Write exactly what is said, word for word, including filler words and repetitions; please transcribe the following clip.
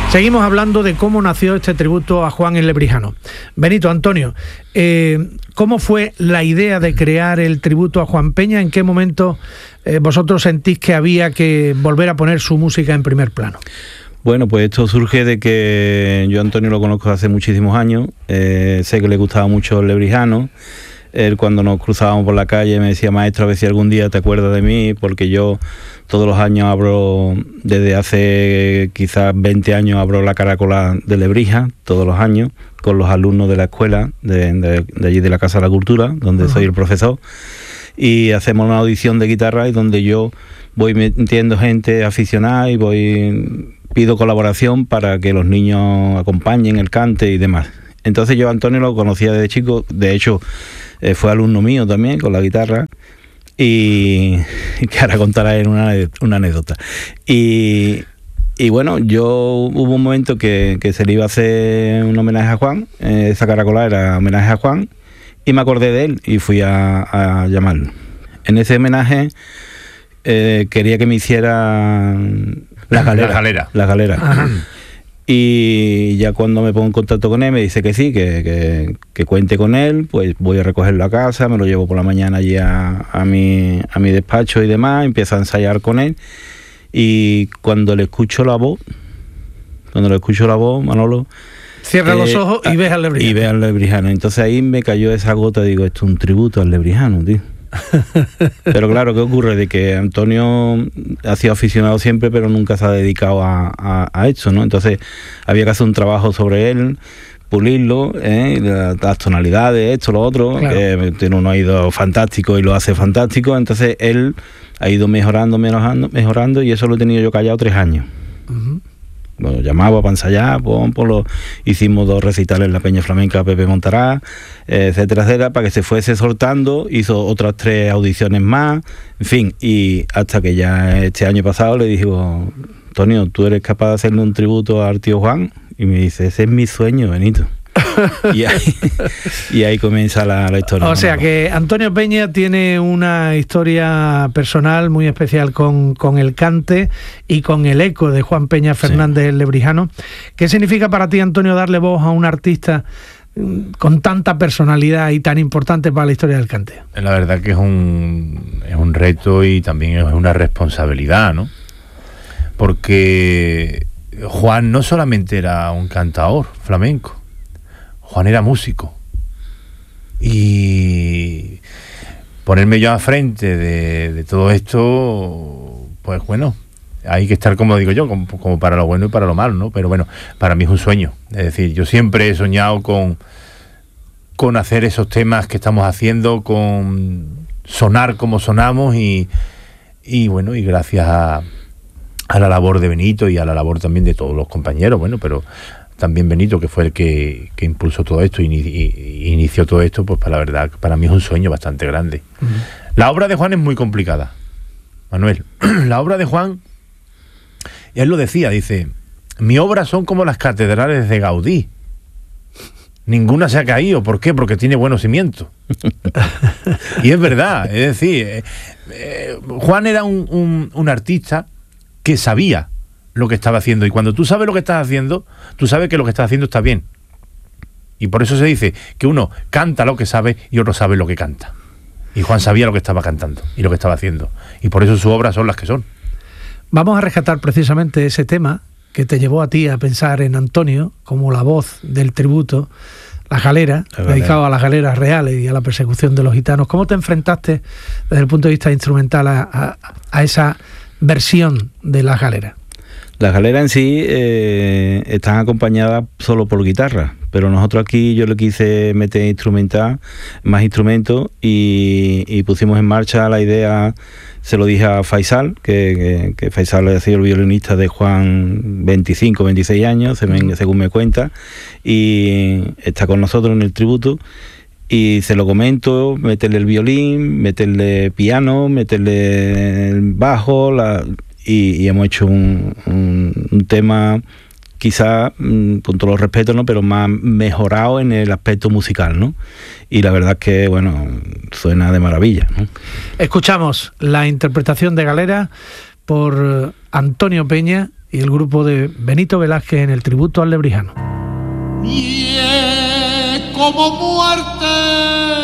Seguimos hablando de cómo nació este tributo a Juan el Lebrijano. Benito, Antonio, eh, ¿cómo fue la idea de crear el tributo a Juan Peña? ¿En qué momento eh, vosotros sentís que había que volver a poner su música en primer plano? Bueno, pues esto surge de que yo a Antonio lo conozco hace muchísimos años, eh, sé que le gustaba mucho el Lebrijano. Él, cuando nos cruzábamos por la calle, me decía: maestro, a ver si algún día te acuerdas de mí, porque yo todos los años abro, desde hace quizás veinte años, abro la Caracola de Lebrija, todos los años, con los alumnos de la escuela, de, de, de allí de la Casa de la Cultura, donde uh-huh. soy el profesor, y hacemos una audición de guitarra y donde yo voy metiendo gente aficionada y voy pido colaboración para que los niños acompañen el cante y demás. Entonces yo a Antonio lo conocía desde chico, de hecho eh, fue alumno mío también con la guitarra, y que ahora contará en una, una anécdota. Y, y bueno, yo hubo un momento que, que se le iba a hacer un homenaje a Juan, eh, esa caracola era homenaje a Juan, y me acordé de él y fui a, a llamarlo. En ese homenaje eh, quería que me hiciera la galera. La galera. La galera. Ajá. Y ya cuando me pongo en contacto con él me dice que sí, que, que, que cuente con él, pues voy a recogerlo a casa, me lo llevo por la mañana allí a, a, mi, a mi despacho y demás, empiezo a ensayar con él, y cuando le escucho la voz, cuando le escucho la voz, Manolo... Cierra eh, los ojos y ves al Lebrijano. Y ves al Lebrijano. Entonces ahí me cayó esa gota, digo, esto es un tributo al Lebrijano, tío. Pero claro, ¿qué ocurre? De que Antonio ha sido aficionado siempre, pero nunca se ha dedicado a, a, a esto, ¿no? Entonces había que hacer un trabajo sobre él, pulirlo, ¿eh? las, las tonalidades, esto, lo otro, claro. eh, tiene un oído fantástico y lo hace fantástico, entonces él ha ido mejorando, mejorando, mejorando, y eso lo he tenido yo callado tres años. Uh-huh. Bueno, llamaba para ensayar, pues, pues lo, hicimos dos recitales en la Peña Flamenca Pepe Montará, eh, etcétera, etcétera, para que se fuese soltando, hizo otras tres audiciones más, en fin, y hasta que ya este año pasado le digo: Antonio, ¿tú eres capaz de hacerle un tributo al tío Juan? Y me dice: ese es mi sueño, Benito. y, ahí, y ahí comienza la, la historia. O sea que Antonio Peña tiene una historia personal muy especial con, con el cante y con el eco de Juan Peña Fernández, sí. el Lebrijano. ¿Qué significa para ti, Antonio, darle voz a un artista con tanta personalidad y tan importante para la historia del cante? La verdad que es un, es un reto y también es una responsabilidad, ¿no? Porque Juan no solamente era un cantador flamenco, Juan era músico, y ponerme yo a frente de, de todo esto, pues bueno, hay que estar, como digo yo, como, como para lo bueno y para lo malo, ¿no? Pero bueno, para mí es un sueño. Es decir, yo siempre he soñado con, con hacer esos temas que estamos haciendo, con sonar como sonamos, y, y bueno, y gracias a, a la labor de Benito y a la labor también de todos los compañeros, bueno, pero también Benito, que fue el que, que impulsó todo esto y, y inició todo esto, pues para la verdad, para mí es un sueño bastante grande. Uh-huh. La obra de Juan es muy complicada, Manuel. La obra de Juan, él lo decía, dice: mi obra son como las catedrales de Gaudí. Ninguna se ha caído. ¿Por qué? Porque tiene buenos cimientos. Y es verdad, es decir, eh, eh, Juan era un, un, un artista que sabía lo que estaba haciendo, y cuando tú sabes lo que estás haciendo, tú sabes que lo que estás haciendo está bien, y por eso se dice que uno canta lo que sabe y otro sabe lo que canta, y Juan sabía lo que estaba cantando y lo que estaba haciendo, y por eso sus obras son las que son. Vamos a rescatar precisamente ese tema que te llevó a ti a pensar en Antonio como la voz del tributo, La Galera, la galera. dedicado a las galeras reales y a la persecución de los gitanos. ¿Cómo te enfrentaste desde el punto de vista instrumental a, a, a esa versión de Las Galeras? Las galeras en sí eh, están acompañadas solo por guitarra, pero nosotros aquí yo le quise meter instrumental, más instrumentos, y, y pusimos en marcha la idea. Se lo dije a Faisal, que, que, que Faisal ha sido el violinista de Juan veinticinco, veintiséis años, según me cuenta, y está con nosotros en el tributo, y se lo comento: meterle el violín, meterle piano, meterle el bajo, la... Y, y hemos hecho un, un, un tema, quizá, con todos los respetos, ¿no?, pero más mejorado en el aspecto musical, ¿no? Y la verdad es que, bueno, suena de maravilla, ¿no? Escuchamos la interpretación de Galera por Antonio Peña y el grupo de Benito Velázquez en el tributo al Lebrijano. Y como muerte